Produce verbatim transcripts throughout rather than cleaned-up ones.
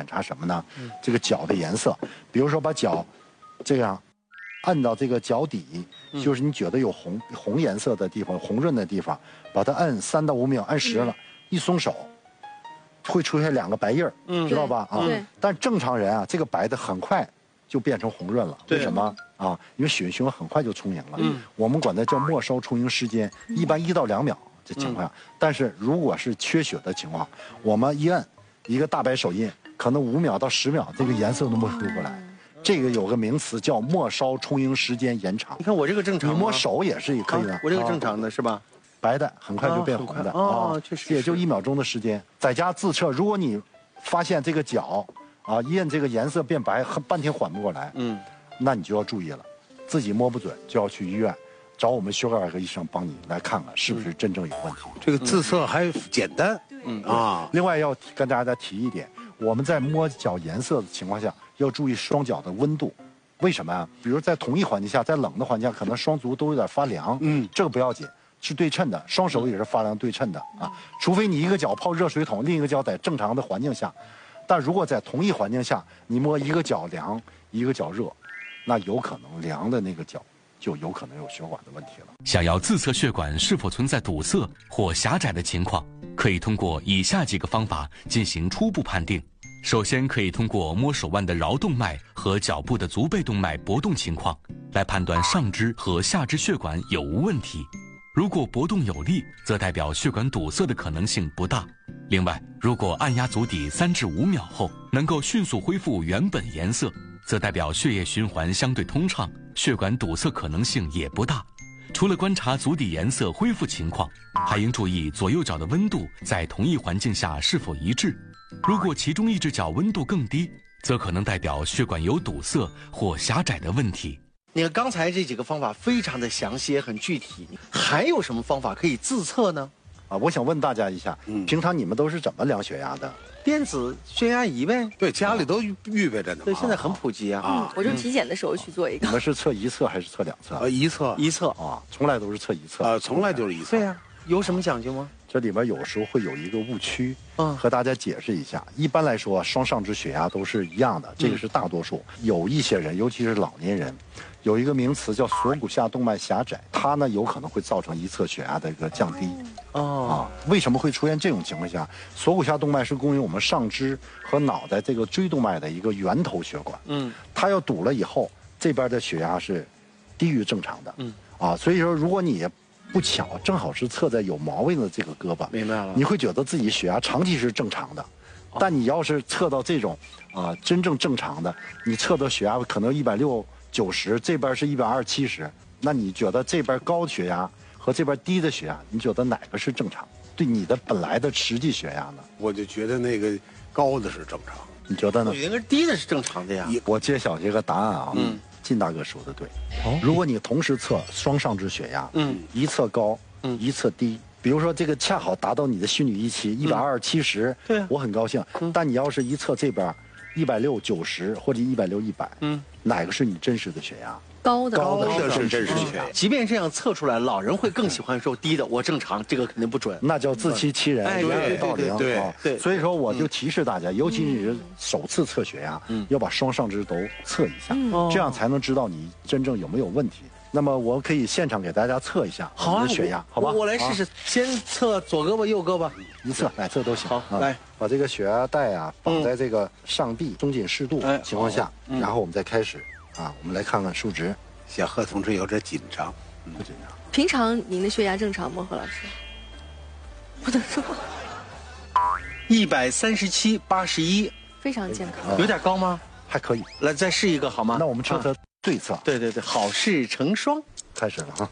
检查什么呢？这个脚的颜色，比如说把脚这样按到这个脚底，就是你觉得有红红颜色的地方、红润的地方，把它按三到五秒，按实了，一松手，会出现两个白印儿，知道吧？啊，但正常人啊，这个白的很快就变成红润了，为什么？啊，因为血液循环很快就充盈了。嗯，我们管它叫末梢充盈时间，一般一到两秒这情况下。但是如果是缺血的情况，我们一按一个大白手印，可能五秒到十秒，这个颜色都摸出过来。这个有个名词叫末梢充盈时间延长。 你看我这个正常， 你摸手也是可以的。 我这个正常的是吧？ 白的很快就变红的。 哦，确实， 也就一秒钟的时间。在家自测，如果你发现这个脚啊一按这个颜色变白，半天缓不过来，嗯。那你就要注意了，自己摸不准就要去医院，找我们血管外科医生帮你来看看是不是真正有问题。 这个自测还简单， 嗯啊。另外要跟大家再提一点，我们在摸脚颜色的情况下，要注意双脚的温度。为什么啊？比如在同一环境下，在冷的环境下，可能双足都有点发凉，嗯，这个不要紧，是对称的，双手也是发凉对称的啊。除非你一个脚泡热水桶，另一个脚在正常的环境下，但如果在同一环境下，你摸一个脚凉，一个脚热。那有可能凉的那个脚就有可能有血管的问题了。 想要自测血管是否存在堵塞或狭窄的情况，可以通过以下几个方法进行初步判定。首先，可以通过摸手腕的桡动脉和脚部的足背动脉搏动情况，来判断上肢和下肢血管有无问题。如果搏动有力，则代表血管堵塞的可能性不大。另外，如果按压足底三至五秒后能够迅速恢复原本颜色，则代表血液循环相对通畅，血管堵塞可能性也不大。除了观察足底颜色恢复情况，还应注意左右脚的温度在同一环境下是否一致。如果其中一只脚温度更低，则可能代表血管有堵塞或狭窄的问题。 你看刚才这几个方法非常的详细，也很具体，还有什么方法可以自测呢？ 啊，我想问大家一下，嗯，平常你们都是怎么量血压的？ 电子血压仪呗， 对，家里都预备着呢。 对，现在很普及啊。 啊，我就体检的时候去做一个。 你们是测一侧还是测两侧？ 呃，一侧， 一侧啊，从来都是测一侧。 啊，从来就是一侧。 对呀，有什么讲究吗？ 这里边有时候会有一个误区，嗯，和大家解释一下。一般来说，双上肢血压都是一样的，这个是大多数。有一些人，尤其是老年人，有一个名词叫锁骨下动脉狭窄，它呢有可能会造成一侧血压的一个降低。哦，啊，为什么会出现这种情况下？锁骨下动脉是供应我们上肢和脑袋这个椎动脉的一个源头血管。嗯，它要堵了以后，这边的血压是低于正常的。嗯，啊，所以说如果你不巧正好是侧在有毛病的这个胳膊， 明白了， 你会觉得自己血压长期是正常的，但你要是测到这种啊、呃、真正正常的，你测到血压可能一百六九十，这边是一百二七十，那你觉得这边高的血压和这边低的血压，你觉得哪个是正常？对你的本来的实际血压呢？ 我就觉得那个高的是正常， 你觉得呢？ 我觉得低的是正常的呀。 我揭晓这个答案啊，嗯。靳大哥说的对，哦，如果你同时测双上肢血压，嗯，一侧高，嗯，一侧低，比如说这个恰好达到你的心率预期一百二七十，对，我很高兴。嗯，但你要是一侧这边一百六九十或者一百六一百，嗯，哪个是你真实的血压？ 高的高的是真实血压。 即便这样测出来，老人会更喜欢说低的，我正常，这个肯定不准。 那叫自欺欺人， 哎， 对到零。 对对，所以说我就提示大家，尤其是首次测血压，要把双上肢都测一下，这样才能知道你真正有没有问题。那么我可以现场给大家测一下我们的血压，好吧？ 我来试试，先测左胳膊、右胳膊， 一侧、哪侧都行。 好，来把这个血压带啊绑在这个上臂松紧适度情况下，然后我们再开始啊，我们来看看数值。 小贺同志有点紧张， 不紧张。 平常您的血压正常吗，何老师？不能说。 一百三十七八十一， 非常健康。 有点高吗？ 还可以。 来，再试一个好吗？ 那我们测测对侧。 对对对，好事成双。 开始了哈。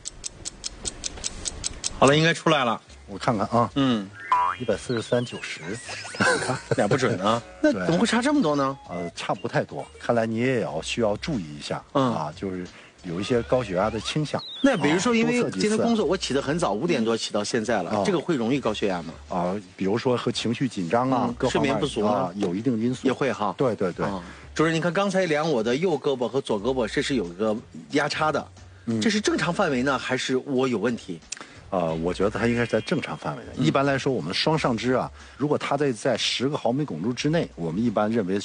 好了，应该出来了。 我看看啊。嗯。一百四十三九十， 你看俩不准啊？那怎么会差这么多呢？ 呃，差不太多。看来你也要需要注意一下，嗯啊，就是有一些高血压的倾向。 那比如说，因为今天工作我起得很早，五点多起到现在了，这个会容易高血压吗？ 啊，比如说和情绪紧张啊，各睡眠不足啊， 有一定因素。 也会哈。 对对对。 主任，你看刚才量我的右胳膊和左胳膊，这是有一个压差的，这是正常范围呢，还是我有问题？ 呃，我觉得它应该是在正常范围的。一般来说，我们双上肢啊，如果它在在十个毫米汞柱之内，我们一般认为